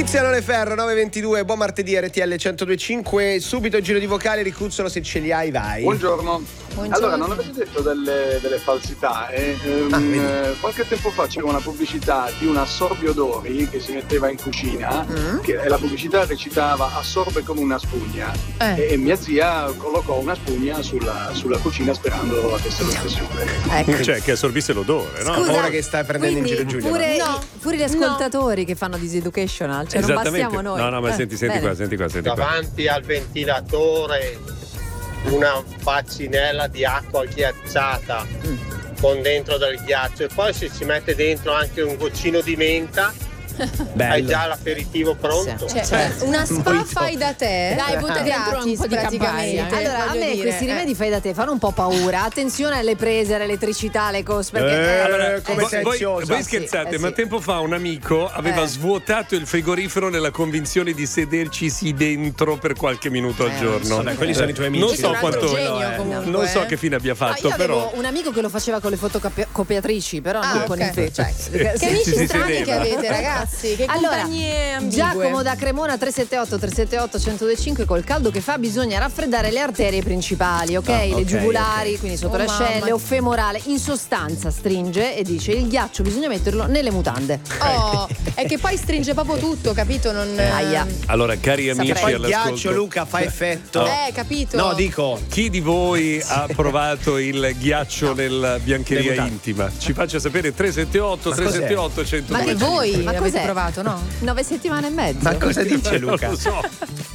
Tiziano Leferro, 9:22, buon martedì, RTL 102.5. Subito giro di vocale, Ricuzzolo, se ce li hai, vai. Buongiorno. Allora, non avete detto delle falsità? Qualche tempo fa c'era una pubblicità di un assorbio odori che si metteva in cucina, e la pubblicità recitava assorbe come una spugna, e mia zia collocò una spugna sulla cucina sperando avesse lo stesso effetto. Ecco. Cioè che assorbisse l'odore, no? Scusa, Ora che stai prendendo in giro Giulia. Pure gli ascoltatori che fanno Diseducational, cioè non bastiamo noi. No, ma senti qua. Davanti al ventilatore una bacinella di acqua ghiacciata con dentro del ghiaccio, e poi se ci mette dentro anche un goccino di menta, hai già l'aperitivo pronto. Cioè, una spa fai da te. Dai, butta dentro un po' di praticamente. Allora, a me questi rimedi fai da te fanno un po' paura. Attenzione alle prese, all'elettricità, alle cose, perché come sei ansiosa. Voi scherzate, ma tempo fa un amico aveva svuotato il frigorifero nella convinzione di sederci dentro per qualche minuto al giorno. Vabbè, quelli sono i tuoi amici. Non so quanto, comunque, non so che fine abbia fatto, io però. avevo un amico che lo faceva con le fotocopiatrici, però non con il frigo. Che amici si strani sedeva. che avete, ragazzi. Che compagnie ambigue. Giacomo da Cremona 378 1025, col caldo che fa bisogna raffreddare le arterie principali, ok? Le giugulari, quindi sotto le ascelle, o femorale. In sostanza stringe e dice il ghiaccio bisogna metterlo nelle mutande. È che poi stringe proprio tutto, capito? Non Aia. Allora, cari amici Poi il all'ascolto, ghiaccio, Luca, fa effetto. capito? No, dico. chi di voi ha provato il ghiaccio nella biancheria intima? Ci faccia sapere 378 378 102. Ma che voi Ma avete cos'è? provato, no? 9 settimane e mezzo. Ma cosa dice Non Luca? lo so.